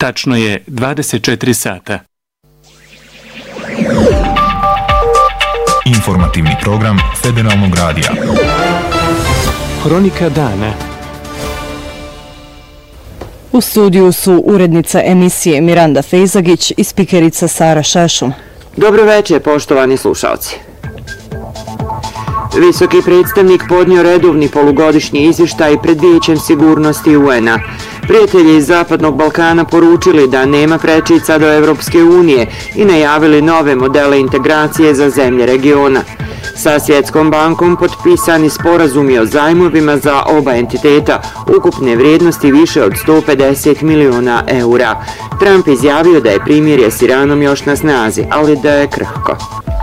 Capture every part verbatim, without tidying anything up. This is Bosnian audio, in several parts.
Tačno je dvadeset četiri sata. Informativni program Federalnog radija. Hronika dana. U studiju su urednica emisije Miranda Fejzagić i spikerica Sara Šešum. Dobro večer, poštovani slušalci. Visoki predstavnik podnio redovni polugodišnji izvještaj pred Vijećem sigurnosti U N-a. Prijatelji iz Zapadnog Balkana poručili da nema prečica do Evropske unije i najavili nove modele integracije za zemlje regiona. Sa Svjetskom bankom potpisani sporazumi o zajmovima za oba entiteta, ukupne vrijednosti više od sto pedeset miliona eura. Trump izjavio da je primirje s Iranom još na snazi, ali da je krhko.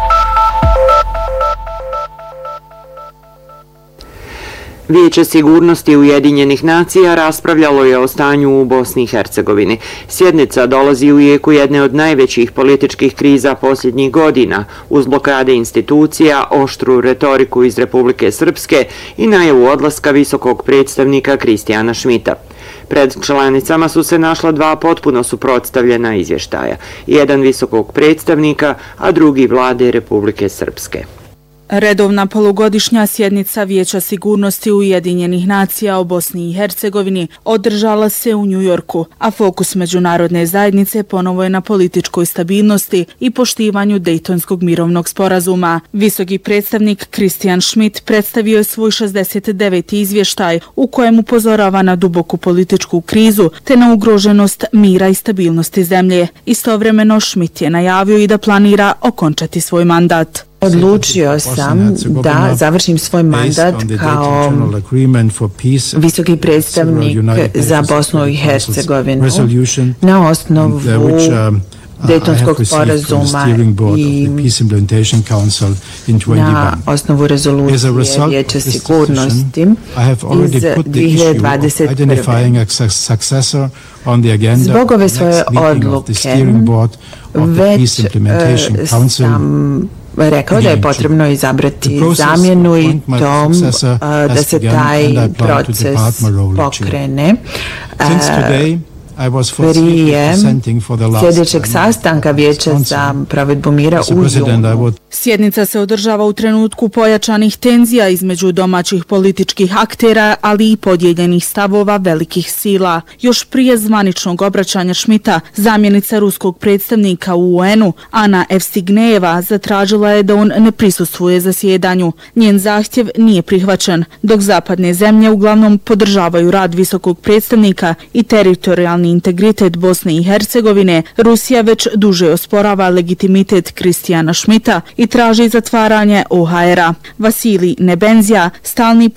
Vijeće sigurnosti Ujedinjenih nacija raspravljalo je o stanju u Bosni i Hercegovini. Sjednica dolazi u jeku jedne od najvećih političkih kriza posljednjih godina, uz blokade institucija, oštru retoriku iz Republike Srpske i najavu odlaska visokog predstavnika Kristijana Šmita. Pred članicama su se našla dva potpuno suprotstavljena izvještaja, jedan visokog predstavnika, a drugi vlade Republike Srpske. Redovna polugodišnja sjednica Vijeća sigurnosti Ujedinjenih nacija o Bosni i Hercegovini održala se u Njujorku, a fokus međunarodne zajednice ponovo je na političkoj stabilnosti i poštivanju Dejtonskog mirovnog sporazuma. Visoki predstavnik Kristijan Šmit predstavio je svoj šezdeset deveti izvještaj u kojem upozorava na duboku političku krizu te na ugroženost mira i stabilnosti zemlje. Istovremeno Šmit je najavio i da planira okončati svoj mandat. Odlučio sam da završim svoj mandat kao visoki predstavnik za Bosnu i Hercegovinu na osnovu Dejtonskog sporazuma i na osnovu rezolucije Vijeća sigurnosti iz dvije hiljade dvadeset prve. Zbog ove svoje odluke već sam rekao da je potrebno izabrati zamjenu i to da se taj proces pokrene. Prije sljedećeg sastanka Vijeća za provedbu mira u junu. Sjednica se održava u trenutku pojačanih tenzija između domaćih političkih aktera, ali i podijeljenih stavova velikih sila. Još prije zvaničnog obraćanja Šmita, zamjenica ruskog predstavnika u U N-u, Ana Evstignejeva, zatražila je da on ne prisustvuje zasjedanju. Njen zahtjev nije prihvaćen, dok zapadne zemlje uglavnom podržavaju rad visokog predstavnika i teritorijalni integritet Bosne i Hercegovine. Rusija već duže osporava legitimitet Kristijana Šmita i traži zatvaranje O H R-a. Vasilij Nebenzija, stalni